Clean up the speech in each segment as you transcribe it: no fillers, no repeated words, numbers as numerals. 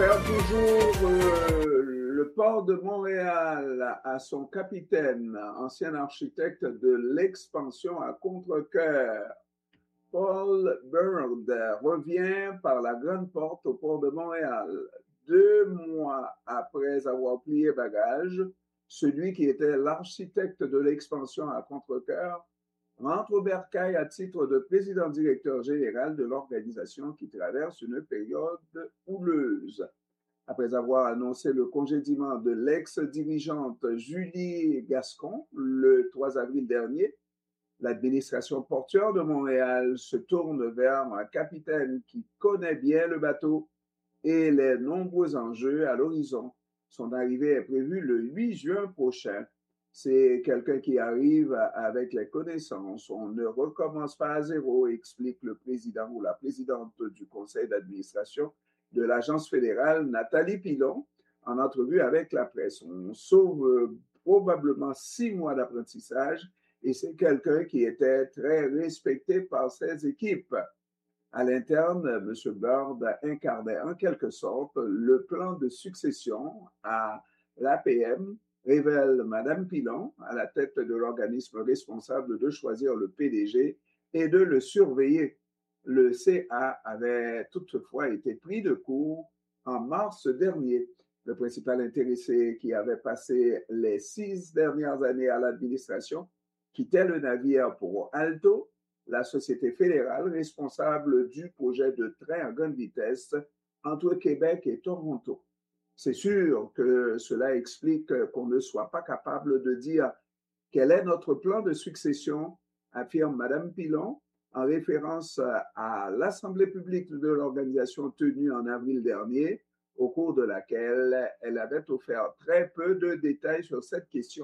perd toujours le port de Montréal à son capitaine, ancien architecte de l'expansion à contre-cœur. Paul Bird revient par la grande porte au port de Montréal. 2 mois après avoir plié bagage, celui qui était l'architecte de l'expansion à contre-cœur rentre au bercail à titre de président-directeur général de l'organisation qui traverse une période houleuse. Après avoir annoncé le congédiement de l'ex-dirigeante Julie Gascon le 3 avril dernier, l'administration portuaire de Montréal se tourne vers un capitaine qui connaît bien le bateau et les nombreux enjeux à l'horizon. Son arrivée est prévue le 8 juin prochain. C'est quelqu'un qui arrive avec les connaissances. On ne recommence pas à zéro, explique le président ou la présidente du conseil d'administration de l'agence fédérale, Nathalie Pilon, en entrevue avec la presse. On sauve probablement 6 mois d'apprentissage et c'est quelqu'un qui était très respecté par ses équipes. À l'interne, M. Bird incarnait en quelque sorte le plan de succession à l'APM, révèle Mme Pilon, à la tête de l'organisme responsable de choisir le PDG et de le surveiller. Le CA avait toutefois été pris de court en mars dernier. Le principal intéressé qui avait passé les 6 dernières années à l'administration quittait le navire pour Alto, la société fédérale responsable du projet de train à grande vitesse entre Québec et Toronto. C'est sûr que cela explique qu'on ne soit pas capable de dire quel est notre plan de succession, affirme Mme Pilon, en référence à l'Assemblée publique de l'organisation tenue en avril dernier, au cours de laquelle elle avait offert très peu de détails sur cette question.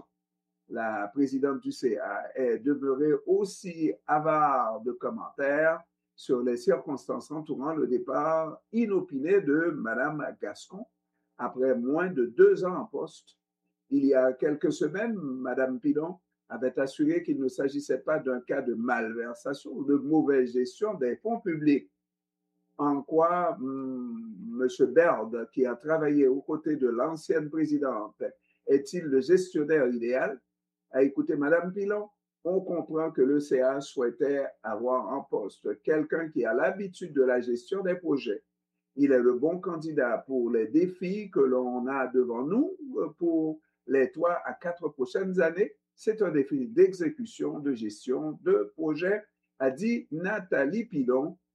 La présidente du CA est demeurée aussi avare de commentaires sur les circonstances entourant le départ inopiné de Mme Gascon après moins de 2 ans en poste. Il y a quelques semaines, Mme Pilon avait assuré qu'il ne s'agissait pas d'un cas de malversation ou de mauvaise gestion des fonds publics. En quoi M. Bird, qui a travaillé aux côtés de l'ancienne présidente, est-il le gestionnaire idéal? À écouter Mme Pilon, on comprend que le CA souhaitait avoir en poste quelqu'un qui a l'habitude de la gestion des projets. Il est le bon candidat pour les défis que l'on a devant nous pour les 3 à 4 prochaines années. C'est un défi d'exécution, de gestion, de projet, a dit Nathalie Pilon